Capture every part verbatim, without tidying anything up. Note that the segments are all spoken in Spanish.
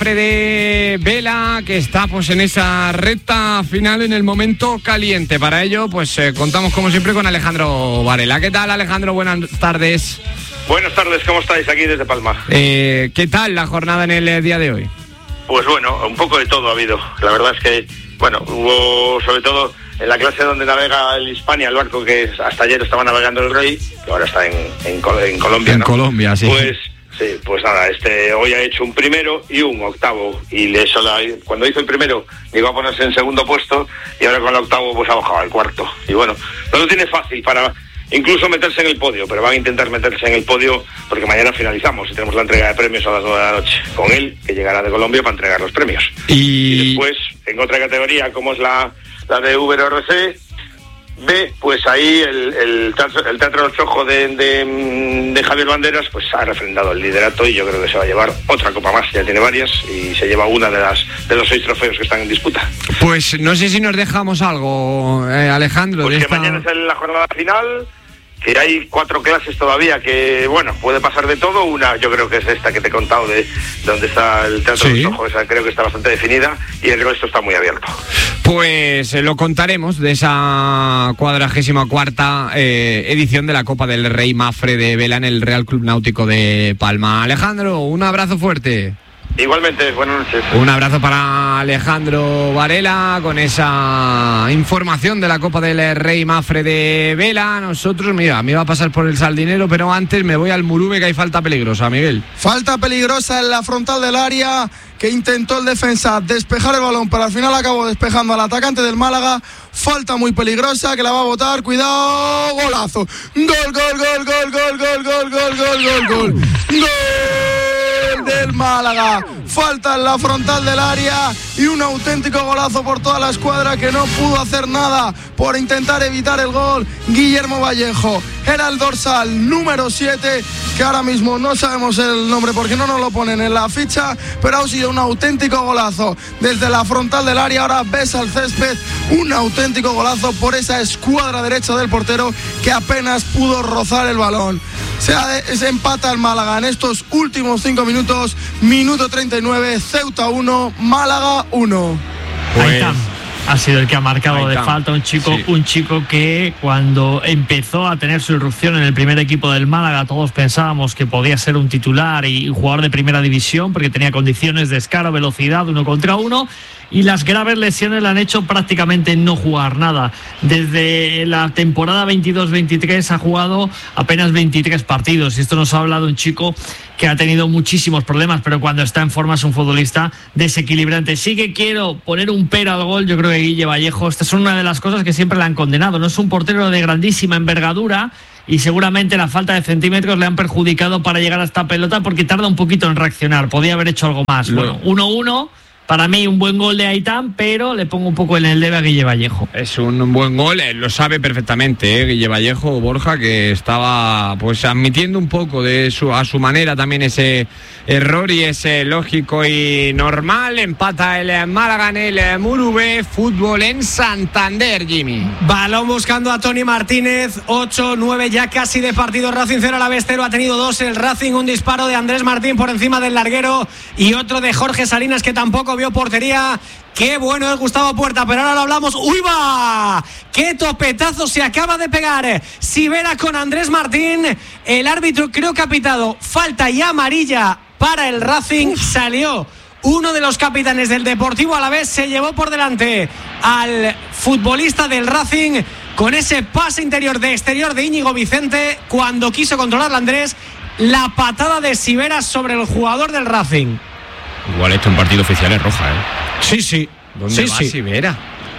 de Vela, que está pues en esa recta final, en el momento caliente. Para ello pues eh, contamos como siempre con Alejandro Varela. ¿Qué tal, Alejandro? Buenas tardes. Buenas tardes, ¿cómo estáis? Aquí desde Palma. Eh, ¿Qué tal la jornada en el día de hoy? Pues bueno, un poco de todo ha habido. La verdad es que, bueno, hubo sobre todo en la clase donde navega el Hispania, el barco que hasta ayer estaba navegando el Rey, que ahora está en, en, en Colombia, En ¿no? Colombia, sí. Pues sí, pues nada, este hoy ha hecho un primero y un octavo, y eso la, cuando hizo el primero llegó a ponerse en segundo puesto, y ahora con el octavo pues ha bajado al cuarto. Y bueno, no lo tiene fácil para incluso meterse en el podio, pero van a intentar meterse en el podio porque mañana finalizamos y tenemos la entrega de premios a las nueve de la noche, con él, que llegará de Colombia para entregar los premios. Y, y después, en otra categoría, como es la, la de V R C B, pues ahí el, el, teatro, el Teatro del Chojo de, de, de Javier Banderas pues ha refrendado el liderato, y yo creo que se va a llevar otra copa más. Ya tiene varias y se lleva una de las de los seis trofeos que están en disputa. Pues no sé si nos dejamos alalgo, eh, Alejandro. Pues de que esta... mañana es la jornada final, que hay cuatro clases todavía, que bueno, puede pasar de todo. Una yo creo que es esta que te he contado, de donde está el Teatro sí. del Chojo, esa creo que está bastante definida, y el resto está muy abierto. Pues eh, lo contaremos de esa cuadragésima cuarta eh, edición de la Copa del Rey Mafre de Vela en el Real Club Náutico de Palma. Alejandro, un abrazo fuerte. Igualmente, buenas noches. Un abrazo para Alejandro Varela con esa información de la Copa del Rey Mafre de Vela. Nosotros, mira, me iba a pasar por el Sardinero, pero antes me voy al Murube, que hay falta peligrosa, Miguel. Falta peligrosa en la frontal del área, que intentó el defensa despejar el balón, pero al final acabó despejando al atacante del Málaga. Falta muy peligrosa, que la va a botar, cuidado, golazo. Gol, gol, gol, gol, gol, gol, gol, gol, gol, gol, gol. Gol del Málaga. Falta en la frontal del área y un auténtico golazo por toda la escuadra, que no pudo hacer nada por intentar evitar el gol. Guillermo Vallejo era el dorsal número siete, que ahora mismo no sabemos el nombre porque no nos lo ponen en la ficha, pero ha sido un auténtico golazo desde la frontal del área. Ahora ves al césped, un auténtico golazo por esa escuadra derecha del portero, que apenas pudo rozar el balón. Se, ha, se empata el Málaga en estos últimos cinco minutos. Minuto treinta y nueve, Ceuta uno, Málaga uno. Pues... Aitán ha sido el que ha marcado Aitán. de falta, un chico, sí. un chico que cuando empezó a tener su irrupción en el primer equipo del Málaga, todos pensábamos que podía ser un titular y un jugador de primera división, porque tenía condiciones de descaro, velocidad, uno contra uno, y las graves lesiones le han hecho prácticamente no jugar nada. Desde la temporada veintidós veintitrés ha jugado apenas veintitrés partidos, y esto nos habla de un chico que ha tenido muchísimos problemas, pero cuando está en forma es un futbolista desequilibrante. Sí que quiero poner un pero al gol. Yo creo que Guille Vallejo, estas son una de las cosas que siempre le han condenado. No es un portero de grandísima envergadura, y seguramente la falta de centímetros le han perjudicado para llegar a esta pelota, porque tarda un poquito en reaccionar. Podía haber hecho algo más. Bueno, uno uno. Para mí un buen gol de Aitán, pero le pongo un poco en el debe a Guille Vallejo. Es un buen gol, él lo sabe perfectamente, ¿eh? Guille Vallejo, Borja, que estaba pues admitiendo un poco de su, a su manera también ese error, y ese lógico y normal. Empata el Málaga en el Murube. Fútbol en Santander, Jimmy. Balón buscando a Tony Martínez. ocho nueve ya casi de partido. Racing cero, Alavés cero. Ha tenido dos el Racing. Un disparo de Andrés Martín por encima del larguero, y otro de Jorge Salinas, que tampoco vio portería. Qué bueno es Gustavo Puerta, pero ahora lo hablamos. ¡Uy, va! ¡Qué topetazo se acaba de pegar Sivera con Andrés Martín! El árbitro creo que ha pitado falta y amarilla para el Racing. Salió uno de los capitanes del Deportivo Alavés, se llevó por delante al futbolista del Racing con ese pase interior de exterior de Íñigo Vicente cuando quiso controlar a Andrés. La patada de Sivera sobre el jugador del Racing. Igual esto en partido oficial es roja, ¿eh? Sí, sí. ¿Dónde sí, va sí. Sivera?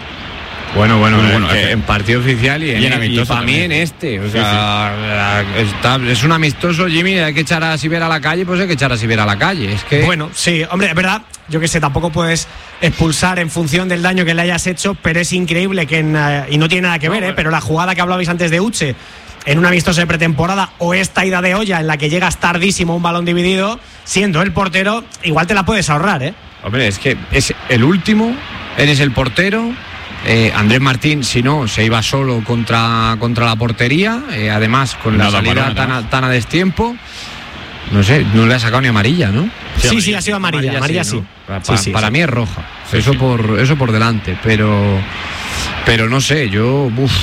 Bueno, bueno, Muy bueno, eh, en partido oficial y, en, y, y para mí en este. O sea, sí, sí. Está, es un amistoso, Jimmy. Hay que echar a Sivera a la calle, pues hay que echar a Sivera a la calle. Es que... Bueno, sí, hombre, es verdad. Yo que sé, tampoco puedes expulsar en función del daño que le hayas hecho, pero es increíble que, en, uh, y no tiene nada que ver, no, ¿eh? Pero la jugada que hablabais antes de Uche, en un amistoso de pretemporada, o esta ida de olla en la que llegas tardísimo un balón dividido, siendo el portero, igual te la puedes ahorrar, ¿eh? Hombre, es que es el último, eres el portero. Eh, Andrés Martín, si no, se iba solo contra, contra la portería, eh, además con la Nada, salida tan a, tan a destiempo. no sé, no le ha sacado ni amarilla, ¿no? Sí, sí, sí ha sido amarilla, amarilla, amarilla sí. ¿no? sí. Pa, sí, para sí. mí es roja, sí, eso sí. por eso por delante, pero pero no sé, yo uf,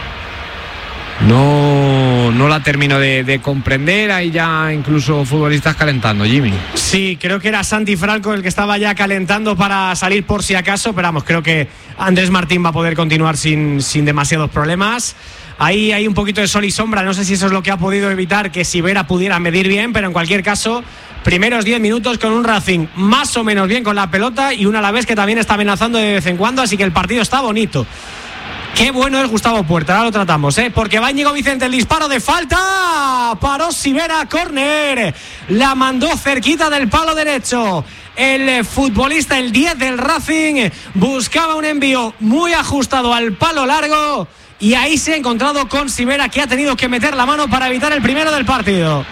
no no la termino de, de comprender. Hay ya incluso futbolistas calentando, Jimmy. Sí, creo que era Santi Franco el que estaba ya calentando para salir por si acaso, pero vamos, creo que Andrés Martín va a poder continuar sin, sin demasiados problemas. Ahí hay un poquito de sol y sombra, no sé si eso es lo que ha podido evitar que Sivera pudiera medir bien, pero en cualquier caso, primeros diez minutos con un Racing más o menos bien con la pelota y un Alavés que también está amenazando de vez en cuando, así que el partido está bonito. Qué bueno es Gustavo Puerta, ahora lo tratamos, ¿eh? Porque va Íñigo Vicente, el disparo de falta, paró Sivera, córner, la mandó cerquita del palo derecho. El futbolista, el diez del Racing, buscaba un envío muy ajustado al palo largo y ahí se ha encontrado con Sivera, que ha tenido que meter la mano para evitar el primero del partido.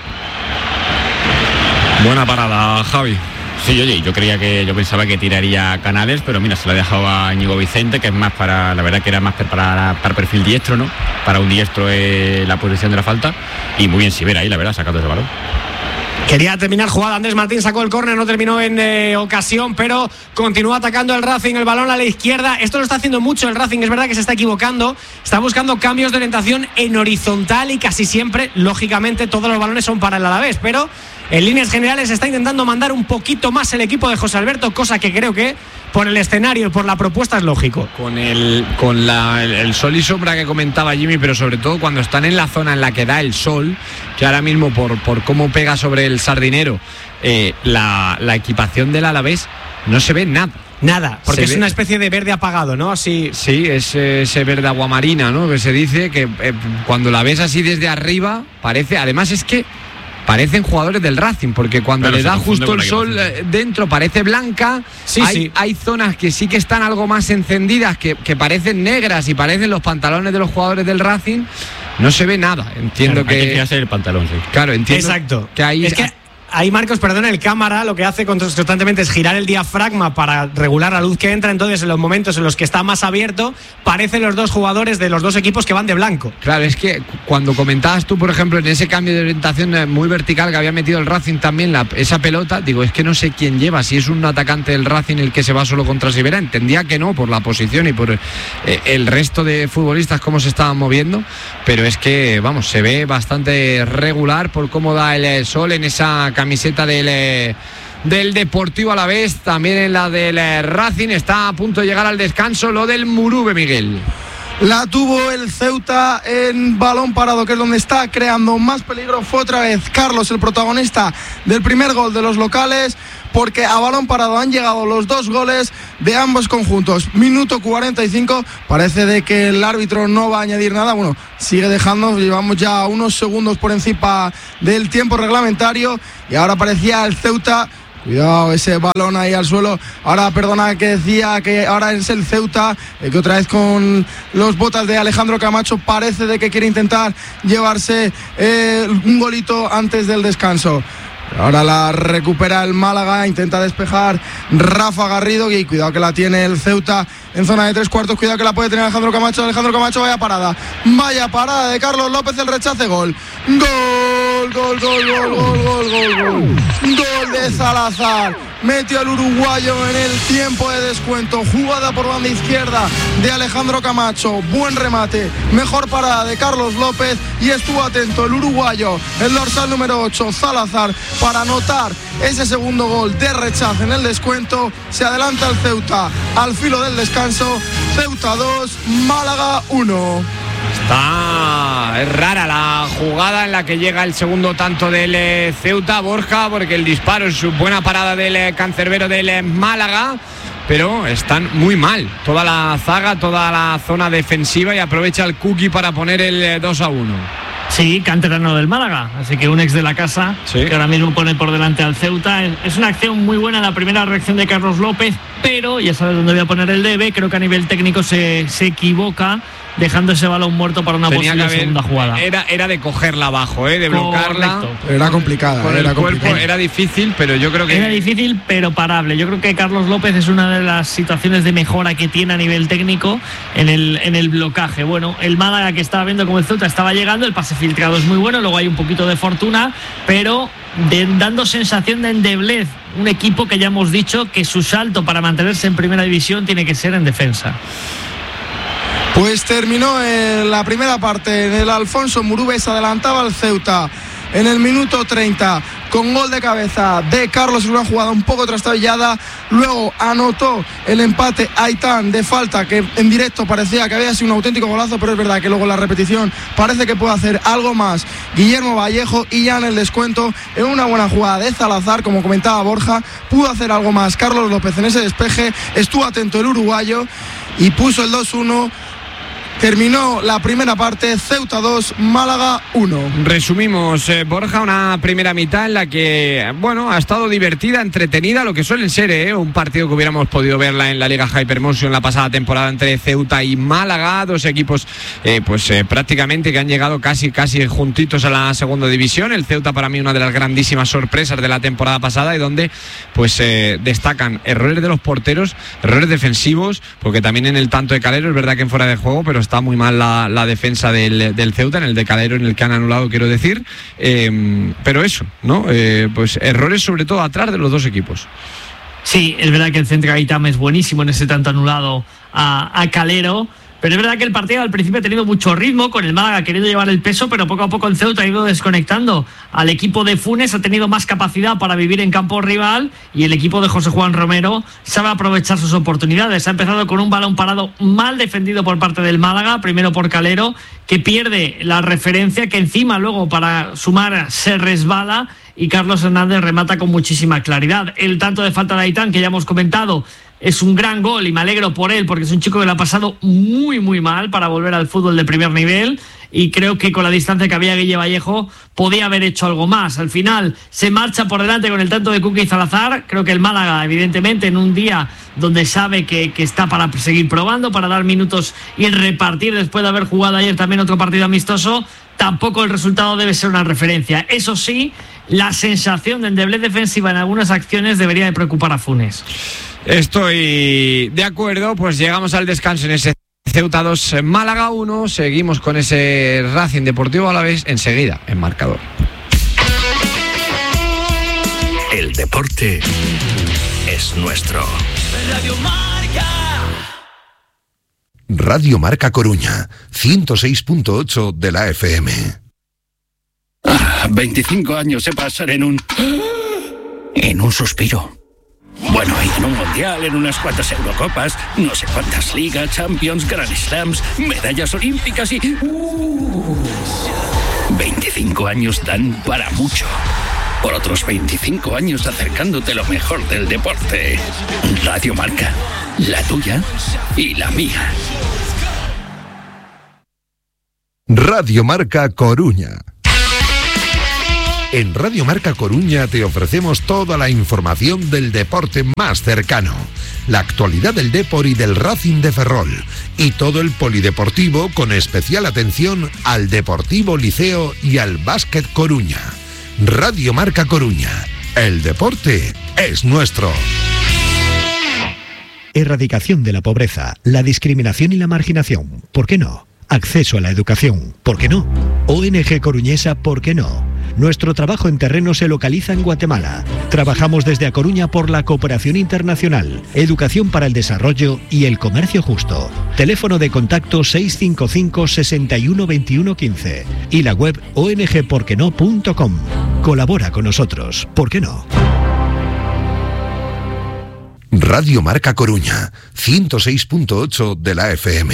Buena parada, Javi. Sí, oye, yo creía que yo pensaba que tiraría Canales, pero mira, se la ha dejado a Íñigo Vicente, que es más para, la verdad que era más para, para perfil diestro, ¿no? Para un diestro eh, la posición de la falta, y muy bien Sivera ahí, la verdad, sacando ese balón. Quería terminar jugada, Andrés Martín sacó el córner, no terminó en eh, ocasión, pero continúa atacando el Racing, el balón a la izquierda. Esto lo está haciendo mucho el Racing, es verdad que se está equivocando, está buscando cambios de orientación en horizontal y casi siempre, lógicamente, todos los balones son para el Alavés, pero en líneas generales está intentando mandar un poquito más el equipo de José Alberto, cosa que creo que por el escenario y por la propuesta es lógico. Con el con la, el, el sol y sombra que comentaba Jimmy, pero sobre todo cuando están en la zona en la que da el sol, que ahora mismo por, por cómo pega sobre el Sardinero, eh, la, la equipación del Alavés no se ve nada. Nada, porque Se es ve... una especie de verde apagado, ¿no? Así. Sí, es ese verde aguamarina, ¿no? Que se dice que eh, cuando la ves así desde arriba, parece, además es que parecen jugadores del Racing, porque cuando claro, le da justo el el sol dentro parece blanca. Sí, hay, sí. hay zonas que sí que están algo más encendidas, que, que parecen negras y parecen los pantalones de los jugadores del Racing. No se ve nada. Entiendo claro, que... Hay que hacer el pantalón, sí. Claro, entiendo. Exacto. Que ahí... Es que ahí, Marcos, perdona, el cámara lo que hace constantemente es girar el diafragma para regular la luz que entra. Entonces, en los momentos en los que está más abierto, parecen los dos jugadores de los dos equipos que van de blanco. Claro, es que cuando comentabas tú, por ejemplo, en ese cambio de orientación muy vertical que había metido el Racing también, la, esa pelota, digo, es que no sé quién lleva, si es un atacante del Racing el que se va solo contra Sivera. Entendía que no, por la posición y por eh, el resto de futbolistas cómo se estaban moviendo, pero es que, vamos, se ve bastante regular por cómo da el sol en esa camiseta del, eh, del Deportivo Alavés, también en la del eh, Racing. Está a punto de llegar al descanso lo del Murube, Miguel. La tuvo el Ceuta en balón parado, que es donde está creando más peligro. Fue otra vez Carlos el protagonista del primer gol de los locales, porque a balón parado han llegado los dos goles de ambos conjuntos. Minuto cuarenta y cinco, parece de que el árbitro no va a añadir nada. Bueno, sigue dejando, llevamos ya unos segundos por encima del tiempo reglamentario y ahora parecía el Ceuta. Cuidado, ese balón ahí al suelo. Ahora, perdona que decía que ahora es el Ceuta, eh, que otra vez con los botas de Alejandro Camacho parece de que quiere intentar llevarse eh, un golito antes del descanso. Ahora la recupera el Málaga, intenta despejar Rafa Garrido y cuidado que la tiene el Ceuta en zona de tres cuartos, cuidado que la puede tener Alejandro Camacho, Alejandro Camacho, vaya parada, vaya parada de Carlos López, el rechace, gol, gol, gol, gol, gol, gol, gol, gol, gol, gol de Salazar, metió el uruguayo en el tiempo de descuento, jugada por banda izquierda de Alejandro Camacho, buen remate, mejor parada de Carlos López y estuvo atento el uruguayo, el dorsal número ocho, Salazar, para anotar ese segundo gol de rechazo en el descuento. Se adelanta el Ceuta al filo del descanso. Ceuta dos, Málaga uno. Está es rara la jugada en la que llega el segundo tanto del eh, Ceuta, Borja, porque el disparo es su buena parada del eh, cancerbero del eh, Málaga, pero están muy mal toda la zaga, toda la zona defensiva, y aprovecha el Cookie para poner el eh, dos a uno. Sí, canterano del Málaga, así que un ex de la casa, sí, que ahora mismo pone por delante al Ceuta. Es una acción muy buena la primera reacción de Carlos López, pero ya sabes dónde voy a poner el debe. Creo que a nivel técnico se, se equivoca dejando ese balón muerto para una Tenía posible haber, segunda jugada. Era, era de cogerla abajo, ¿eh? De bloquearla. Correcto. Era complicada. Con era el cuerpo complicada. era difícil, pero yo creo que... Era difícil, pero parable. Yo creo que Carlos López es una de las situaciones de mejora que tiene a nivel técnico en el, en el blocaje. Bueno, el Málaga, que estaba viendo como el Ceuta estaba llegando, el pase filtrado es muy bueno, luego hay un poquito de fortuna, pero de, dando sensación de endeblez. Un equipo que ya hemos dicho que su salto para mantenerse en primera división tiene que ser en defensa. Pues terminó en la primera parte en el Alfonso Murube, se adelantaba el Ceuta en el minuto treinta con gol de cabeza de Carlos en una jugada un poco trastabillada. Luego anotó el empate Aitán de falta, que en directo parecía que había sido un auténtico golazo, pero es verdad que luego en la repetición parece que puede hacer algo más Guillermo Vallejo, y ya en el descuento, en una buena jugada de Salazar, como comentaba Borja, pudo hacer algo más Carlos López en ese despeje. Estuvo atento el uruguayo y puso el dos uno. Terminó la primera parte, Ceuta dos, Málaga uno. Resumimos, eh, Borja, una primera mitad en la que, bueno, ha estado divertida, entretenida, lo que suelen ser, ¿eh? Un partido que hubiéramos podido verla en la Liga Hypermotion la pasada temporada entre Ceuta y Málaga, dos equipos eh, pues eh, prácticamente que han llegado casi, casi juntitos a la segunda división. El Ceuta para mí una de las grandísimas sorpresas de la temporada pasada, y donde pues eh, destacan errores de los porteros, errores defensivos, porque también en el tanto de Calero es verdad que en fuera de juego, pero está muy mal la, la defensa del, del Ceuta, en el de Calero, en el que han anulado, quiero decir, eh, pero eso, ¿no? Eh, pues errores sobre todo atrás de los dos equipos. Sí, es verdad que el centro Gaitán es buenísimo en ese tanto anulado a, a Calero, pero es verdad que el partido al principio ha tenido mucho ritmo, con el Málaga queriendo llevar el peso, pero poco a poco el Ceuta ha ido desconectando al equipo de Funes, ha tenido más capacidad para vivir en campo rival, y el equipo de José Juan Romero sabe aprovechar sus oportunidades. Ha empezado con un balón parado mal defendido por parte del Málaga, primero por Calero, que pierde la referencia, que encima luego para sumar se resbala, y Carlos Hernández remata con muchísima claridad. El tanto de falta de Aitán, que ya hemos comentado, es un gran gol y me alegro por él, porque es un chico que lo ha pasado muy muy mal para volver al fútbol de primer nivel, y creo que con la distancia que había Guille Vallejo podía haber hecho algo más. Al final se marcha por delante con el tanto de Cuca y Salazar. Creo que el Málaga, evidentemente, en un día donde sabe que, que está para seguir probando, para dar minutos y repartir después de haber jugado ayer también otro partido amistoso, tampoco el resultado debe ser una referencia. Eso sí, la sensación de endeblez defensiva en algunas acciones debería de preocupar a Funes. Estoy de acuerdo, pues llegamos al descanso en ese Ceuta dos, Málaga uno. Seguimos con ese Racing Deportivo Alavés enseguida en marcador. El deporte es nuestro. Radio Marca. Radio Marca Coruña, ciento seis punto ocho de la F M. Ah, veinticinco años se pasan en un... en un suspiro. Bueno, y en un mundial, en unas cuantas Eurocopas, no sé cuántas ligas, Champions, Grand Slams, medallas olímpicas y... Uh, veinticinco años dan para mucho. Por otros veinticinco años acercándote lo mejor del deporte. Radio Marca, la tuya y la mía. Radio Marca Coruña. En Radio Marca Coruña te ofrecemos toda la información del deporte más cercano, la actualidad del Depor y del Racing de Ferrol, y todo el polideportivo, con especial atención al Deportivo Liceo y al Básquet Coruña. Radio Marca Coruña, el deporte es nuestro. Erradicación de la pobreza, la discriminación y la marginación, ¿por qué no? Acceso a la educación, ¿por qué no? O N G Coruñesa, ¿por qué no? Nuestro trabajo en terreno se localiza en Guatemala. Trabajamos desde A Coruña por la cooperación internacional, educación para el desarrollo y el comercio justo. Teléfono de contacto seis cinco cinco, seis uno, dos uno uno cinco y la web o n g por qué no punto com. Colabora con nosotros, ¿por qué no? Radio Marca Coruña, ciento seis punto ocho de la F M.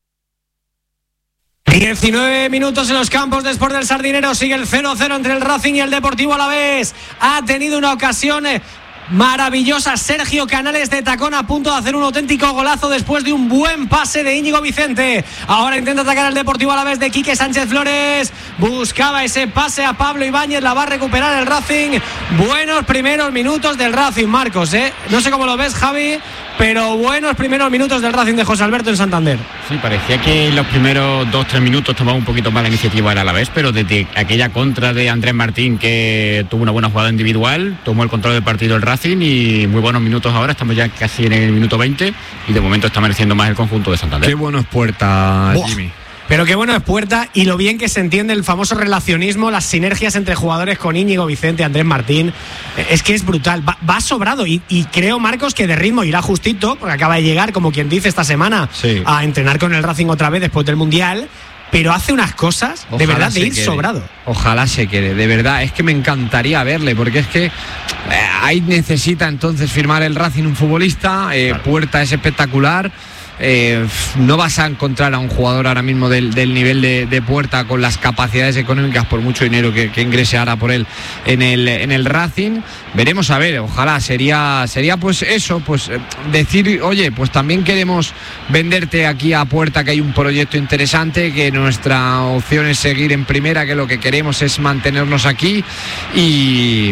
diecinueve minutos en los campos de Sport del Sardinero. Sigue el cero cero entre el Racing y el Deportivo Alavés. Ha tenido una ocasión maravillosa. Sergio Canales de tacón a punto de hacer un auténtico golazo después de un buen pase de Íñigo Vicente. Ahora intenta atacar al Deportivo Alavés de Quique Sánchez Flores. Buscaba ese pase a Pablo Ibáñez, la va a recuperar el Racing. Buenos primeros minutos del Racing, Marcos, ¿eh? No sé cómo lo ves, Javi, pero buenos primeros minutos del Racing de José Alberto en Santander. Sí, parecía que en los primeros dos tres minutos tomaba un poquito más la iniciativa el Alavés, pero desde aquella contra de Andrés Martín, que tuvo una buena jugada individual, tomó el control del partido el Racing y muy buenos minutos ahora. Estamos ya casi en el minuto veinte y de momento está mereciendo más el conjunto de Santander. Qué bueno es Puerta, Buah. Jimmy. Pero qué bueno es Puerta y lo bien que se entiende el famoso relacionismo, las sinergias entre jugadores con Íñigo Vicente, Andrés Martín. Es que es brutal, va, va sobrado y, y creo, Marcos, que de ritmo irá justito, porque acaba de llegar, como quien dice, esta semana sí. a entrenar con el Racing otra vez después del Mundial. Pero hace unas cosas, Ojalá de verdad, de ir quede. sobrado. Ojalá se quede, de verdad. Es que me encantaría verle, porque es que eh, ahí necesita entonces firmar el Racing un futbolista. eh, claro. Puerta es espectacular. Eh, no vas a encontrar a un jugador ahora mismo del, del nivel de, de Puerta con las capacidades económicas, por mucho dinero que, que ingrese ahora por él en el, en el Racing. Veremos a ver, ojalá sería, sería pues eso, pues decir, oye, pues también queremos venderte aquí a Puerta, que hay un proyecto interesante, que nuestra opción es seguir en primera, que lo que queremos es mantenernos aquí y...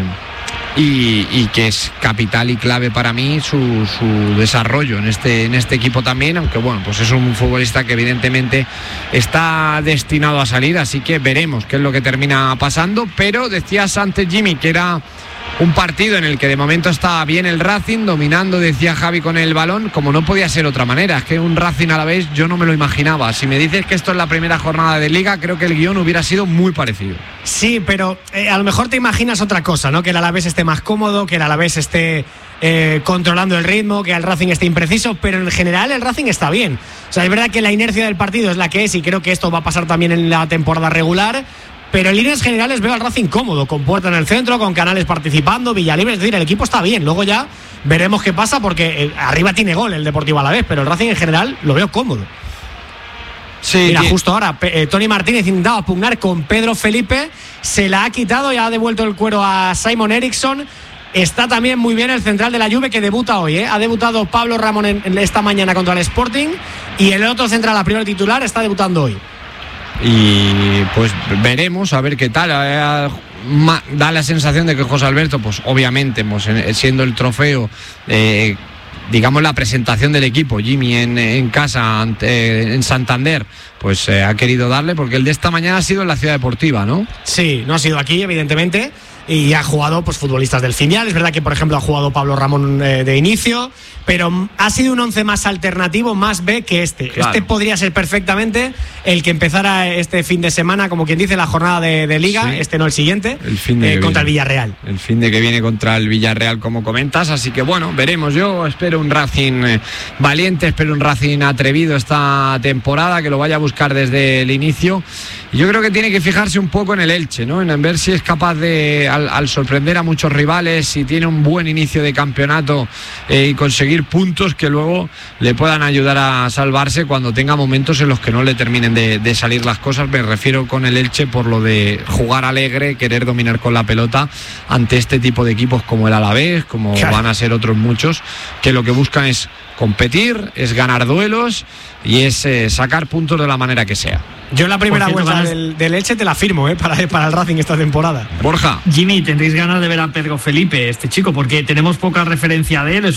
Y, y que es capital y clave para mí su, su desarrollo en este, en este equipo también, aunque bueno, pues es un futbolista que evidentemente está destinado a salir, así que veremos qué es lo que termina pasando. Pero decías antes, Jimmy, que era un partido en el que de momento estaba bien el Racing, dominando, decía Javi, con el balón, como no podía ser otra manera. Es que un Racing a la vez yo no me lo imaginaba. Si me dices que esto es la primera jornada de Liga, creo que el guión hubiera sido muy parecido. Sí, pero eh, a lo mejor te imaginas otra cosa, ¿no? Que el Alavés esté más cómodo, que el Alavés esté eh, controlando el ritmo, que el Racing esté impreciso, pero en general el Racing está bien. O sea, es verdad que la inercia del partido es la que es y creo que esto va a pasar también en la temporada regular. Pero en líneas generales veo al Racing cómodo, con Puerta en el centro, con Canales participando, Villalibre, es decir, el equipo está bien. Luego ya veremos qué pasa, porque eh, arriba tiene gol el Deportivo Alavés, pero el Racing en general lo veo cómodo. Sí, Mira, que... justo ahora, eh, Tony Martínez intentaba pugnar con Pedro Felipe, se la ha quitado y ha devuelto el cuero a Simon Eriksson. Está también muy bien el central de la Juve, que debuta hoy, ¿eh? Ha debutado Pablo Ramón en, en esta mañana contra el Sporting, y el otro central, la primera titular, está debutando hoy. Y pues veremos a ver qué tal. Da la sensación de que José Alberto, pues obviamente, pues, siendo el trofeo, eh, digamos la presentación del equipo, Jimmy en, en casa ante, en Santander, pues eh, ha querido darle, porque el de esta mañana ha sido en la Ciudad Deportiva, ¿no? Sí, no ha sido aquí, evidentemente, y ha jugado pues futbolistas del filial. Es verdad que, por ejemplo, ha jugado Pablo Ramón eh, de inicio, pero ha sido un once más alternativo, más B que este. Claro. Este podría ser perfectamente el que empezara este fin de semana, como quien dice, la jornada de, de Liga, sí. Este no el siguiente, el fin de eh, contra viene. el Villarreal. El fin de que viene contra el Villarreal, como comentas, así que bueno, veremos. Yo espero un Racing eh, valiente, espero un Racing atrevido esta temporada, que lo vaya a buscar desde el inicio. Y yo creo que tiene que fijarse un poco en el Elche, ¿no? En ver si es capaz de, al, al sorprender a muchos rivales, si tiene un buen inicio de campeonato eh, y conseguir puntos que luego le puedan ayudar a salvarse cuando tenga momentos en los que no le terminen de, de salir las cosas. Me refiero con el Elche por lo de jugar alegre, querer dominar con la pelota ante este tipo de equipos como el Alavés, como claro. Van a ser otros muchos, que lo que buscan es competir, es ganar duelos y es eh, sacar puntos de la manera que sea. Yo la primera cierto, vuelta ganas... del, del Elche te la firmo, ¿eh? para, para el Racing esta temporada. Borja. Jimmy, tendréis ganas de ver a Pedro Felipe, este chico, porque tenemos poca referencia de él. Es